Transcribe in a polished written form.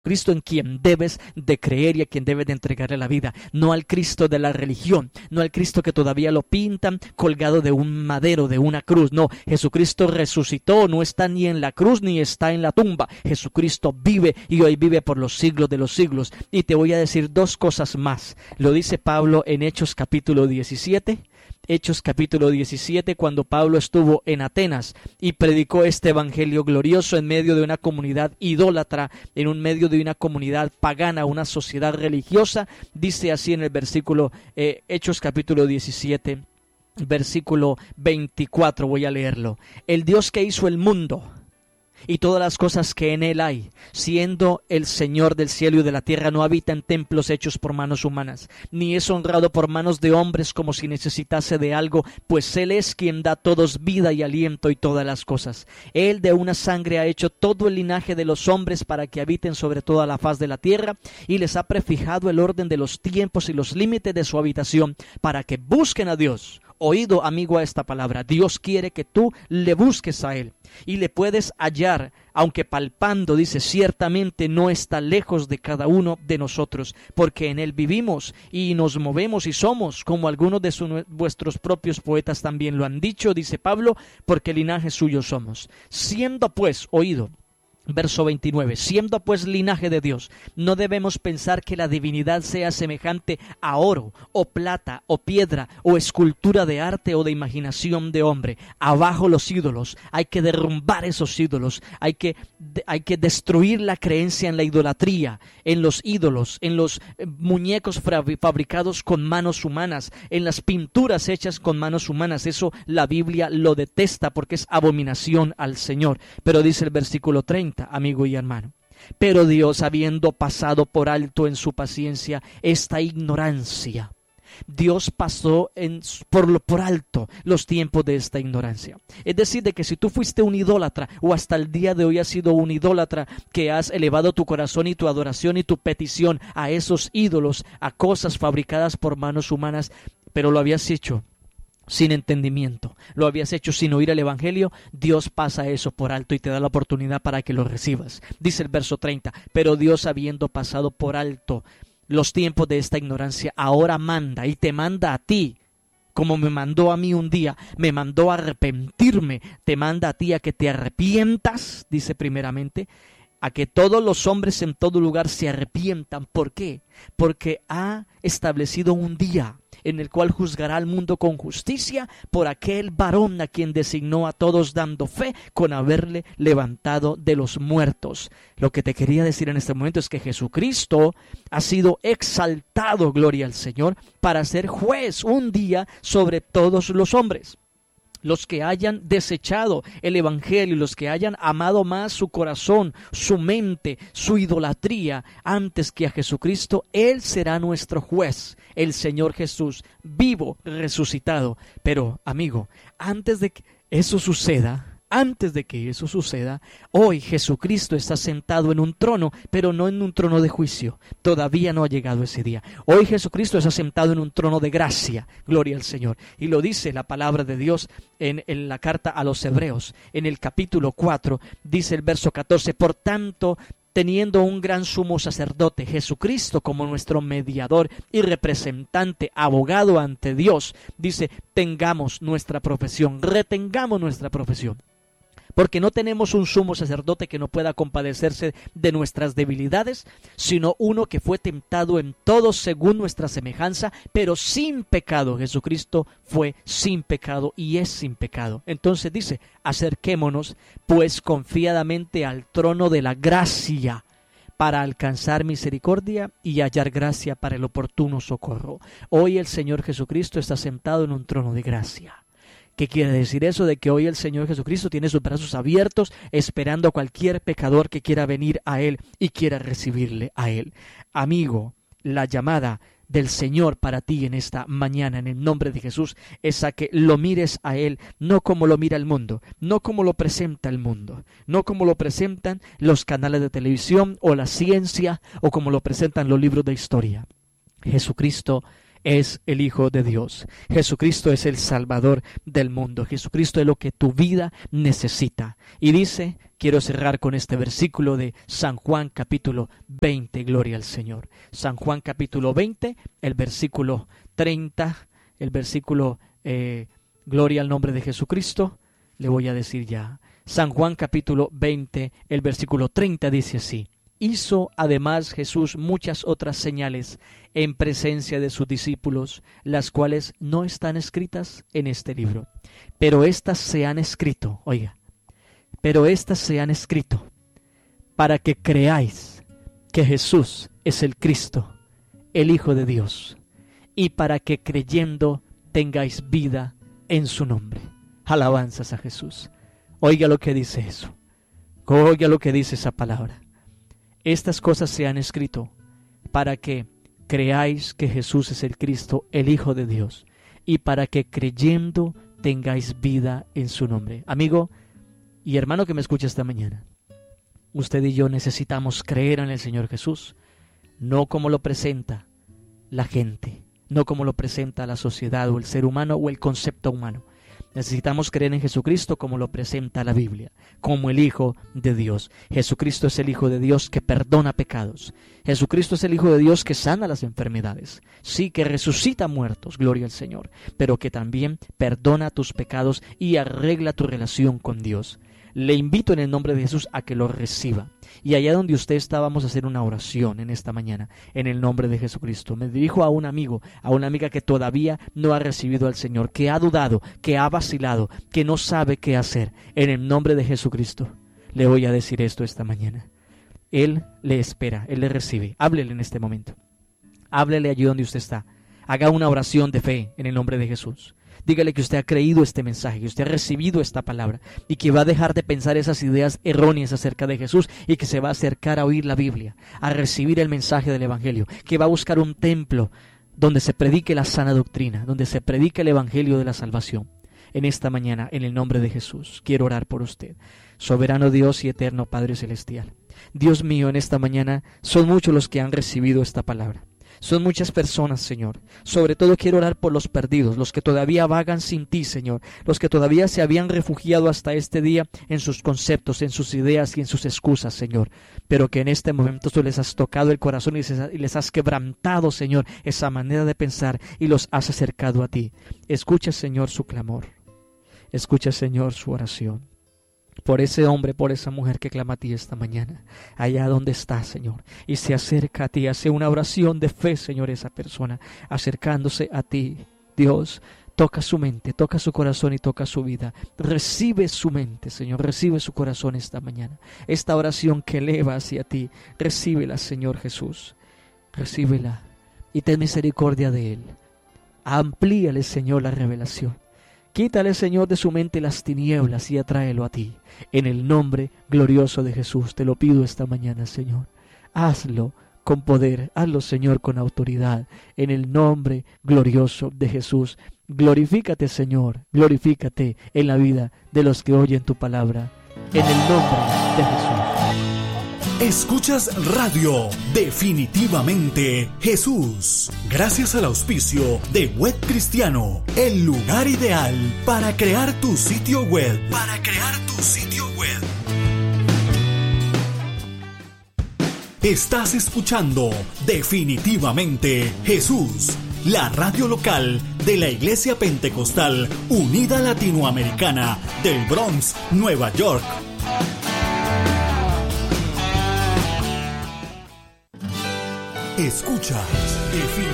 Cristo en quien debes de creer y a quien debes de entregarle la vida, no al Cristo de la religión, no al Cristo que todavía lo pintan colgado de un madero, de una cruz. No, Jesucristo resucitó, no está ni en la cruz ni está en la tumba. Jesucristo vive y hoy vive por los siglos de los siglos. Y te voy a decir dos cosas más. Lo dice Pablo en Hechos capítulo 17. Hechos capítulo 17, cuando Pablo estuvo en Atenas y predicó este evangelio glorioso en medio de una comunidad idólatra, en medio de una comunidad pagana, una sociedad religiosa. Dice así en el versículo, Hechos capítulo 17, versículo 24, voy a leerlo. El Dios que hizo el mundo y todas las cosas que en él hay, siendo el Señor del cielo y de la tierra, no habita en templos hechos por manos humanas, ni es honrado por manos de hombres como si necesitase de algo, pues él es quien da a todos vida y aliento y todas las cosas. Él de una sangre ha hecho todo el linaje de los hombres para que habiten sobre toda la faz de la tierra, y les ha prefijado el orden de los tiempos y los límites de su habitación, para que busquen a Dios. Oído, amigo, a esta palabra. Dios quiere que tú le busques a Él y le puedes hallar, aunque palpando, dice, ciertamente no está lejos de cada uno de nosotros, porque en Él vivimos y nos movemos y somos, como algunos de vuestros propios poetas también lo han dicho, dice Pablo, porque linaje suyo somos. Siendo pues, oído, verso 29, siendo pues linaje de Dios, no debemos pensar que la divinidad sea semejante a oro, o plata, o piedra, o escultura de arte o de imaginación de hombre. Abajo los ídolos, hay que derrumbar esos ídolos, hay que destruir la creencia en la idolatría, en los ídolos, en los muñecos fabricados con manos humanas, en las pinturas hechas con manos humanas. Eso la Biblia lo detesta porque es abominación al Señor. Pero dice el versículo 30, amigo y hermano, pero Dios, habiendo pasado por alto en su paciencia esta ignorancia, Dios pasó por alto los tiempos de esta ignorancia. Es decir, de que si tú fuiste un idólatra o hasta el día de hoy has sido un idólatra, que has elevado tu corazón y tu adoración y tu petición a esos ídolos, a cosas fabricadas por manos humanas, pero lo habías hecho sin entendimiento, lo habías hecho sin oír el evangelio, Dios pasa eso por alto y te da la oportunidad para que lo recibas. Dice el verso 30, pero Dios, habiendo pasado por alto los tiempos de esta ignorancia, ahora manda y te manda a ti, como me mandó a mí un día, me mandó a arrepentirme, te manda a ti a que te arrepientas, dice primeramente, a que todos los hombres en todo lugar se arrepientan. ¿Por qué? Porque ha establecido un día en el cual juzgará al mundo con justicia por aquel varón a quien designó a todos, dando fe con haberle levantado de los muertos. Lo que te quería decir en este momento es que Jesucristo ha sido exaltado, gloria al Señor, para ser juez un día sobre todos los hombres. Los que hayan desechado el evangelio, los que hayan amado más su corazón, su mente, su idolatría antes que a Jesucristo, Él será nuestro juez, el Señor Jesús, vivo, resucitado. Pero, amigo, antes de que eso suceda, hoy Jesucristo está sentado en un trono, pero no en un trono de juicio. Todavía no ha llegado ese día. Hoy Jesucristo está sentado en un trono de gracia. Gloria al Señor. Y lo dice la palabra de Dios en la carta a los Hebreos. En el capítulo 4, dice el verso 14, por tanto, teniendo un gran sumo sacerdote, Jesucristo, como nuestro mediador y representante, abogado ante Dios, dice, tengamos nuestra profesión, retengamos nuestra profesión. Porque no tenemos un sumo sacerdote que no pueda compadecerse de nuestras debilidades, sino uno que fue tentado en todo según nuestra semejanza, pero sin pecado. Jesucristo fue sin pecado y es sin pecado. Entonces dice, acerquémonos pues confiadamente al trono de la gracia, para alcanzar misericordia y hallar gracia para el oportuno socorro. Hoy el Señor Jesucristo está sentado en un trono de gracia. ¿Qué quiere decir eso? De que hoy el Señor Jesucristo tiene sus brazos abiertos esperando a cualquier pecador que quiera venir a Él y quiera recibirle a Él. Amigo, la llamada del Señor para ti en esta mañana, en el nombre de Jesús, es a que lo mires a Él, no como lo mira el mundo, no como lo presenta el mundo, no como lo presentan los canales de televisión o la ciencia o como lo presentan los libros de historia. Jesucristo es el Hijo de Dios. Jesucristo es el Salvador del mundo. Jesucristo es lo que tu vida necesita. Y dice, quiero cerrar con este versículo de San Juan capítulo 20, gloria al Señor. San Juan capítulo 20, el versículo 30, el versículo, gloria al nombre de Jesucristo, le voy a decir ya. San Juan capítulo 20, el versículo 30 dice así: hizo además Jesús muchas otras señales en presencia de sus discípulos, las cuales no están escritas en este libro. Pero éstas se han escrito, oiga, pero éstas se han escrito para que creáis que Jesús es el Cristo, el Hijo de Dios, y para que creyendo tengáis vida en su nombre. Alabanzas a Jesús. Oiga lo que dice eso. Oiga lo que dice esa palabra. Estas cosas se han escrito para que creáis que Jesús es el Cristo, el Hijo de Dios, y para que creyendo tengáis vida en su nombre. Amigo y hermano que me escucha esta mañana, usted y yo necesitamos creer en el Señor Jesús, no como lo presenta la gente, no como lo presenta la sociedad o el ser humano o el concepto humano. Necesitamos creer en Jesucristo como lo presenta la Biblia, como el Hijo de Dios. Jesucristo es el Hijo de Dios que perdona pecados. Jesucristo es el Hijo de Dios que sana las enfermedades. Sí, que resucita muertos, gloria al Señor, pero que también perdona tus pecados y arregla tu relación con Dios. Le invito en el nombre de Jesús a que lo reciba. Y allá donde usted está, vamos a hacer una oración en esta mañana, en el nombre de Jesucristo. Me dirijo a un amigo, a una amiga que todavía no ha recibido al Señor, que ha dudado, que ha vacilado, que no sabe qué hacer. En el nombre de Jesucristo le voy a decir esto esta mañana. Él le espera, Él le recibe. Háblele en este momento. Háblele allí donde usted está. Haga una oración de fe en el nombre de Jesús. Dígale que usted ha creído este mensaje, que usted ha recibido esta palabra y que va a dejar de pensar esas ideas erróneas acerca de Jesús y que se va a acercar a oír la Biblia, a recibir el mensaje del Evangelio, que va a buscar un templo donde se predique la sana doctrina, donde se predique el Evangelio de la salvación. En esta mañana, en el nombre de Jesús, quiero orar por usted. Soberano Dios y eterno Padre Celestial, Dios mío, en esta mañana son muchos los que han recibido esta palabra. Son muchas personas, Señor. Sobre todo quiero orar por los perdidos, los que todavía vagan sin ti, Señor. Los que todavía se habían refugiado hasta este día en sus conceptos, en sus ideas y en sus excusas, Señor. Pero que en este momento tú les has tocado el corazón y les has quebrantado, Señor, esa manera de pensar y los has acercado a ti. Escucha, Señor, su clamor. Escucha, Señor, su oración. Por ese hombre, por esa mujer que clama a ti esta mañana, allá donde está, Señor, y se acerca a ti, hace una oración de fe, Señor, esa persona, acercándose a ti. Dios, toca su mente, toca su corazón y toca su vida. Recibe su mente, Señor, recibe su corazón esta mañana. Esta oración que eleva hacia ti, recíbela, Señor Jesús, recíbela y ten misericordia de él. Amplíale, Señor, la revelación. Quítale, Señor, de su mente las tinieblas y atráelo a ti. En el nombre glorioso de Jesús te lo pido esta mañana, Señor. Hazlo con poder, hazlo, Señor, con autoridad. En el nombre glorioso de Jesús. Glorifícate, Señor, glorifícate en la vida de los que oyen tu palabra. En el nombre de Jesús. Escuchas Radio Definitivamente Jesús. Gracias al auspicio de Web Cristiano, el lugar ideal para crear tu sitio web. Estás escuchando Definitivamente Jesús, la radio local de la Iglesia Pentecostal Unida Latinoamericana del Bronx, Nueva York. Escuchas